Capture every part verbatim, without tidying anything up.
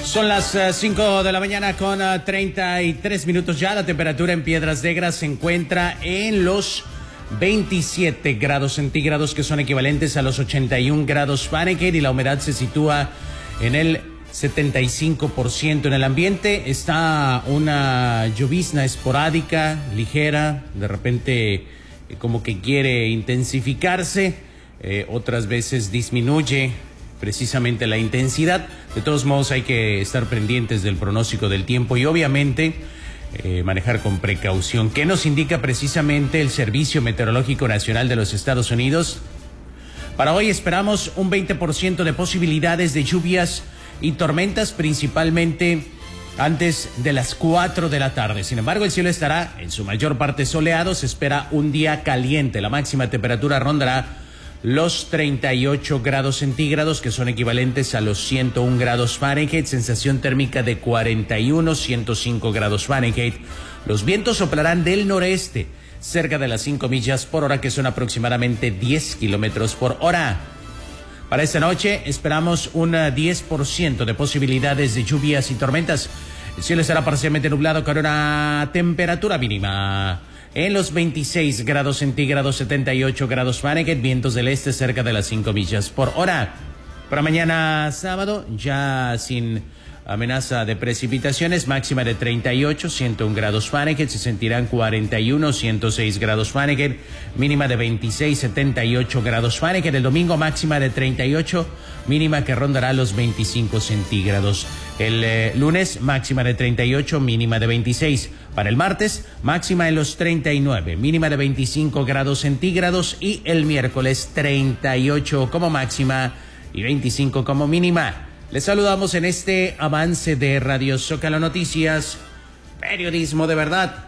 Son las uh, cinco de la mañana con uh, treinta y tres minutos ya. La temperatura en Piedras Negras se encuentra en los veintisiete grados centígrados, que son equivalentes a los ochenta y un grados Fahrenheit, y la humedad se sitúa en el setenta y cinco por ciento. En el ambiente está una llovizna esporádica, ligera, de repente eh, como que quiere intensificarse, eh, otras veces disminuye precisamente la intensidad. De todos modos hay que estar pendientes del pronóstico del tiempo y obviamente eh, manejar con precaución. ¿Qué nos indica precisamente el Servicio Meteorológico Nacional de los Estados Unidos? Para hoy esperamos un veinte por ciento de posibilidades de lluvias y tormentas, principalmente antes de las cuatro de la tarde. Sin embargo, el cielo estará en su mayor parte soleado. Se espera un día caliente. La máxima temperatura rondará los treinta y ocho grados centígrados, que son equivalentes a los ciento un grados Fahrenheit, sensación térmica de cuarenta y uno, ciento cinco grados Fahrenheit. Los vientos soplarán del noreste, cerca de las cinco millas por hora, que son aproximadamente diez kilómetros por hora. Para esta noche esperamos un diez por ciento de posibilidades de lluvias y tormentas. El cielo estará parcialmente nublado con una temperatura mínima en los veintiséis grados centígrados, setenta y ocho grados Fahrenheit, vientos del este cerca de las cinco millas por hora. Para mañana sábado, ya sin amenaza de precipitaciones, máxima de treinta y ocho, ciento un grados Fahrenheit, se sentirán cuarenta y uno, ciento seis grados Fahrenheit, mínima de veintiséis, setenta y ocho grados Fahrenheit. El domingo máxima de treinta y ocho, mínima que rondará los veinticinco centígrados. El eh, lunes máxima de treinta y ocho, mínima de veintiséis. Para el martes máxima en los treinta y nueve, mínima de veinticinco grados centígrados, y el miércoles treinta y ocho como máxima y veinticinco como mínima. Les saludamos en este avance de Radio Zócalo Noticias, periodismo de verdad.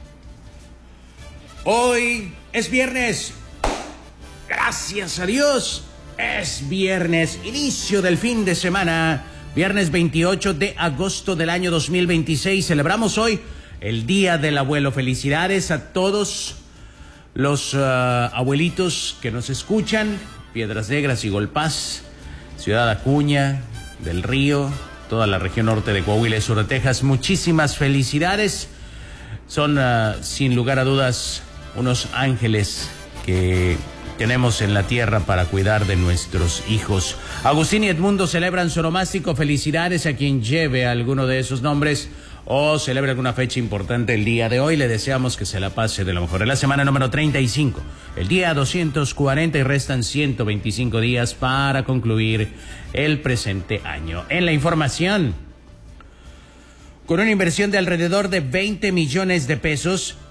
Hoy es viernes. Gracias a Dios. Es viernes, inicio del fin de semana. Viernes veintiocho de agosto del año dos mil veintiséis. Celebramos hoy el Día del Abuelo. Felicidades a todos los uh, abuelitos que nos escuchan. Piedras Negras, Igolpaz, Ciudad Acuña, del Río, toda la región norte de Coahuila y sur de Texas. Muchísimas felicidades. Son uh, sin lugar a dudas unos ángeles que tenemos en la tierra para cuidar de nuestros hijos. Agustín y Edmundo celebran su onomástico. Felicidades a quien lleve alguno de esos nombres o celebre alguna fecha importante el día de hoy. Le deseamos que se la pase de lo mejor. Es la semana número treinta y cinco, el día doscientos cuarenta, y restan ciento veinticinco días para concluir el presente año. En la información, con una inversión de alrededor de veinte millones de pesos,